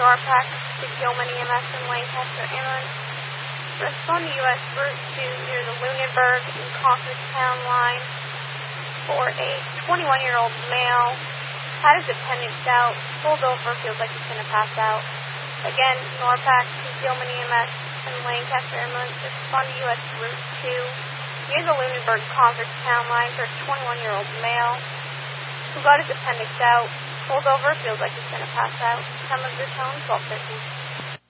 NORPAC to Gilman EMS and Lancaster Ambulance. Respond to U.S. Route 2 near the Lunenburg and Conference line for a 21-year-old male. Had his appendix out, pulled over, feels like he's going to pass out. Again, NORPAC to Gilman EMS and Lancaster Ambulance. Respond to U.S. Route 2 near the Lunenburg Conference line for a 21-year-old male who got his appendix out, pulled over, feels like he's going to pass out. Time of your tone, 12:13.